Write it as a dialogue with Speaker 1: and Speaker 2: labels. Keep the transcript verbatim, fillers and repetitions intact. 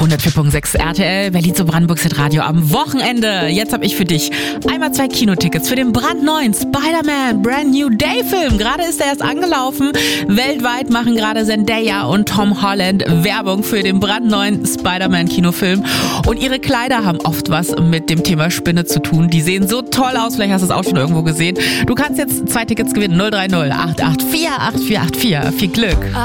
Speaker 1: hundertvier Komma sechs R T L, Berlin zu Brandenburgs Radio am Wochenende. Jetzt habe ich für dich einmal zwei Kinotickets für den brandneuen Spider-Man Brand New Day Film. Gerade ist er erst angelaufen. Weltweit machen gerade Zendaya und Tom Holland Werbung für den brandneuen Spider-Man Kinofilm. Und ihre Kleider haben oft was mit dem Thema Spinne zu tun. Die sehen so toll aus. Vielleicht hast du es auch schon irgendwo gesehen. Du kannst jetzt zwei Tickets gewinnen. null drei null acht acht vier acht vier acht vier. Viel Glück.